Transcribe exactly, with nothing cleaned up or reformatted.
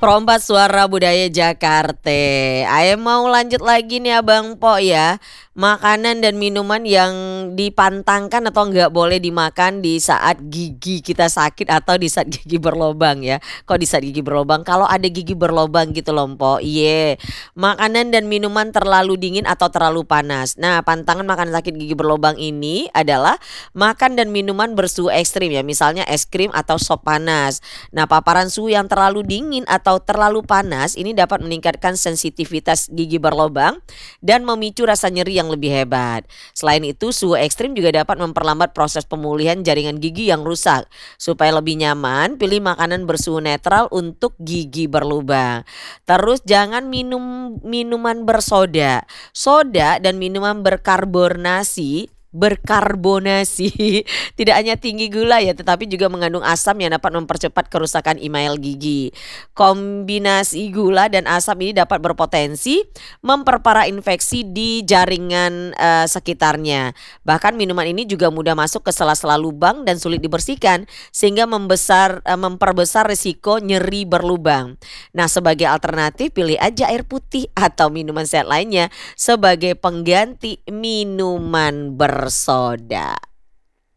Perompak Suara Budaya Jakarta. Ayo mau lanjut lagi nih Abang Po ya. Makanan dan minuman yang dipantangkan atau nggak boleh dimakan di saat gigi kita sakit atau di saat gigi berlobang ya. Kok di saat gigi berlobang? Kalau ada gigi berlobang gitu loh Po. Iya. Makanan dan minuman terlalu dingin atau terlalu panas. Nah, pantangan makanan sakit gigi berlobang ini adalah makan dan minuman bersuhu ekstrim ya. Misalnya es krim atau sop panas. Nah, paparan suhu yang terlalu dingin atau terlalu panas ini dapat meningkatkan sensitivitas gigi berlobang dan memicu rasa nyeri yang lebih hebat. Selain itu, suhu ekstrim juga dapat memperlambat proses pemulihan jaringan gigi yang rusak. Supaya lebih nyaman, pilih makanan bersuhu netral untuk gigi berlubang. Terus jangan minum minuman bersoda. Soda dan minuman berkarbonasi berkarbonasi tidak hanya tinggi gula ya, tetapi juga mengandung asam yang dapat mempercepat kerusakan email gigi. Kombinasi gula dan asam ini dapat berpotensi memperparah infeksi di jaringan eh, sekitarnya. Bahkan minuman ini juga mudah masuk ke sela-sela lubang dan sulit dibersihkan sehingga membesar eh, memperbesar risiko nyeri berlubang. Nah, sebagai alternatif pilih aja air putih atau minuman sehat lainnya sebagai pengganti minuman bersoda.